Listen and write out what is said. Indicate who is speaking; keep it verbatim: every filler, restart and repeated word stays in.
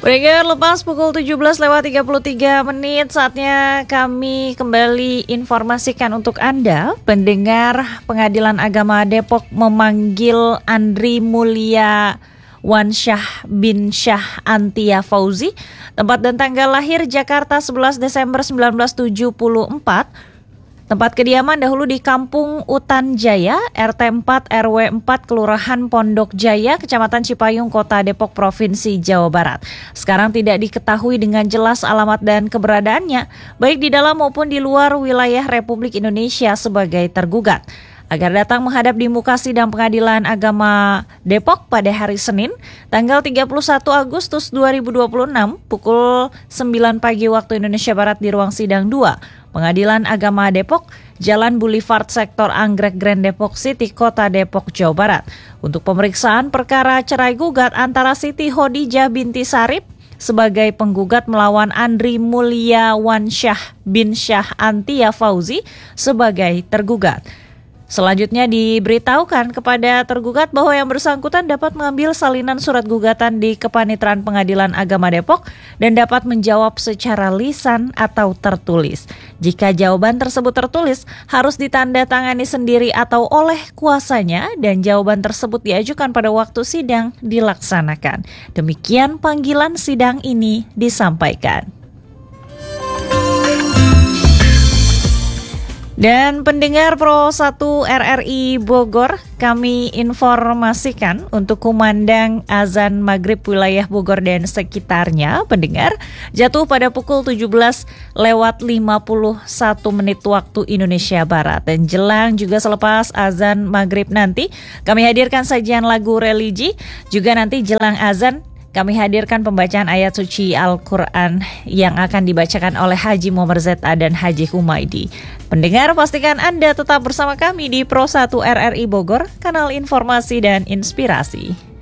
Speaker 1: Pendengar, lepas pukul tujuh belas lewat tiga puluh tiga menit, saatnya kami kembali informasikan untuk Anda. Pendengar, Pengadilan Agama Depok memanggil Andri Mulia Wansyah bin Syah Antia Fauzi, tempat dan tanggal lahir Jakarta sebelas Desember sembilan belas tujuh puluh empat. Tempat kediaman dahulu di Kampung Utan Jaya, R T empat R W empat, Kelurahan Pondok Jaya, Kecamatan Cipayung, Kota Depok, Provinsi Jawa Barat. Sekarang tidak diketahui dengan jelas alamat dan keberadaannya, baik di dalam maupun di luar wilayah Republik Indonesia sebagai tergugat. Agar datang menghadap di muka sidang Pengadilan Agama Depok pada hari Senin, tanggal tiga puluh satu Agustus dua ribu dua puluh enam, pukul sembilan pagi waktu Indonesia Barat di ruang sidang dua, Pengadilan Agama Depok, Jalan Boulevard Sektor Anggrek Grand Depok City, Kota Depok, Jawa Barat, untuk pemeriksaan perkara cerai gugat antara Siti Hodijah binti Sarip sebagai penggugat melawan Andri Mulia Wansyah bin Syah Antia Fauzi sebagai tergugat. Selanjutnya diberitahukan kepada tergugat bahwa yang bersangkutan dapat mengambil salinan surat gugatan di Kepanitraan Pengadilan Agama Depok dan dapat menjawab secara lisan atau tertulis. Jika jawaban tersebut tertulis, harus ditandatangani sendiri atau oleh kuasanya dan jawaban tersebut diajukan pada waktu sidang dilaksanakan. Demikian panggilan sidang ini disampaikan. Dan pendengar Pro satu R R I Bogor, kami informasikan untuk kumandang azan maghrib wilayah Bogor dan sekitarnya, pendengar, jatuh pada pukul tujuh belas lewat lima puluh satu menit waktu Indonesia Barat. Dan jelang juga selepas azan maghrib nanti, kami hadirkan sajian lagu religi. Juga nanti jelang azan, kami hadirkan pembacaan ayat suci Al-Quran yang akan dibacakan oleh Haji Muhammad Z A dan Haji Humaydi. Pendengar, pastikan Anda tetap bersama kami di Pro satu R R I Bogor, kanal informasi dan inspirasi.